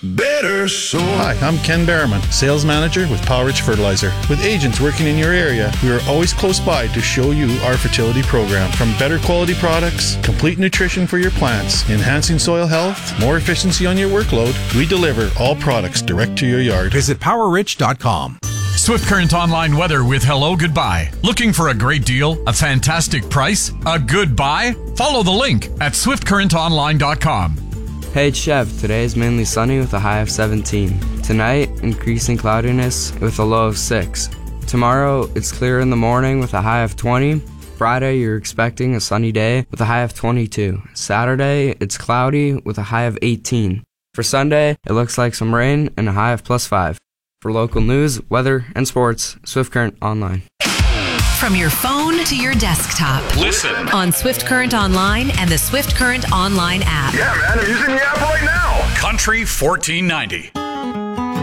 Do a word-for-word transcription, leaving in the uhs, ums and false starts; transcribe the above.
better soil. Hi, I'm Ken Berriman, Sales Manager with Powerage Fertilizer. With agents working in your area, we are always close by to show you our fertility program. From better quality products, complete nutrition for your plants, enhancing soil health, more efficiency on your workload, we deliver all products direct to your yard. Visit power rich dot com. Swift Current Online weather with Hello Goodbye. Looking for a great deal, a fantastic price, a good buy? Follow the link at swift current online dot com. Hey, it's Chev. Today is mainly sunny with a high of seventeen. Tonight, increasing cloudiness with a low of six. Tomorrow, it's clear in the morning with a high of twenty. Friday, you're expecting a sunny day with a high of twenty-two. Saturday, it's cloudy with a high of eighteen. For Sunday, it looks like some rain and a high of plus five. For local news, weather, and sports, Swift Current Online. From your phone to your desktop. Listen on Swift Current Online and the Swift Current Online app. Yeah, man, I'm using the app right now. Country fourteen ninety.